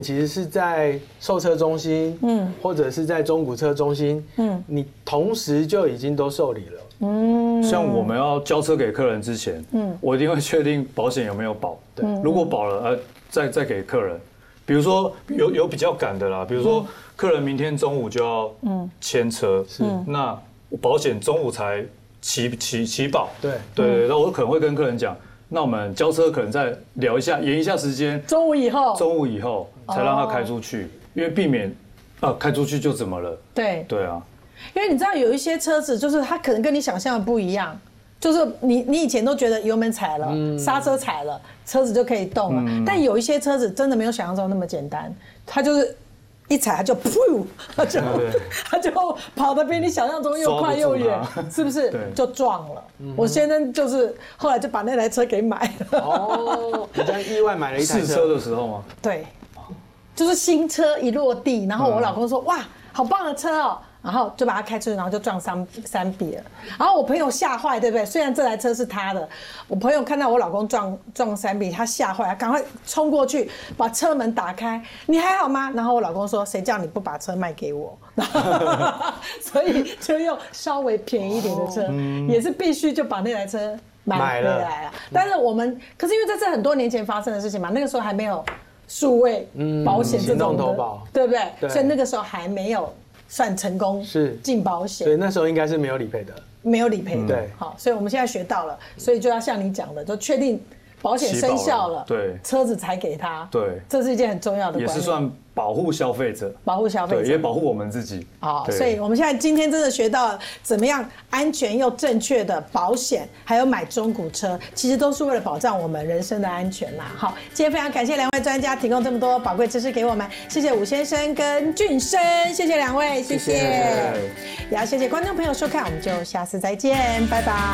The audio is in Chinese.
其实是在售车中心，或者是在中古车中心，你同时就已经都受理了。 像我们要交车给客人之前，我一定会确定保险有没有保。对，如果保了，再给客人。比如说有比较赶的啦，比如说客人明天中午就要签车，那保险中午才起保。对，那我可能会跟客人讲。那我们交车可能再聊一下，延一下时间。中午以后才让他开出去，因为避免开出去就怎么了？对啊， 因为你知道有一些车子就是它可能跟你想象的不一样，就是你以前都觉得油门踩了，刹车踩了，车子就可以动了，但有一些车子真的没有想象中那么简单，它就是一踩它就噗，它就跑得比你想象中又快又远，是不是？就撞了。我先生就是后来就把那台车给买了。 哦，你这样意外买了一台车？ 试车的时候吗？ 对，就是新车一落地，然后我老公说：“哇，好棒的车哦！”然后就把它开出去，然后就撞三笔了。然后我朋友吓坏，对不对？虽然这台车是他的，我朋友看到我老公撞三笔，他吓坏，他赶快冲过去把车门打开。你还好吗？然后我老公说：“谁叫你不把车卖给我？”所以就用稍微便宜一点的车，也是必须就把那台车买回来了。但是可是因为这是很多年前发生的事情嘛，那个时候还没有数位保险这种的，对不对？所以那个时候还没有算成功进保险， 所以那时候应该是没有理赔的， 对，好，所以我们现在学到了，所以就要像你讲的，就确定保险生效了， 对， 车子才给他， 对， 这是一件很重要的观念， 也是算保护消费者，对，也保护我们自己。 好，所以我们现在今天真的学到了怎么样安全又正确的保险，还有买中古车，其实都是为了保障我们人身的安全啦。好，今天非常感谢两位专家提供这么多宝贵知识给我们，谢谢武先生跟俊生，谢谢两位，谢谢，也要谢谢观众朋友收看，我们就下次再见，拜拜。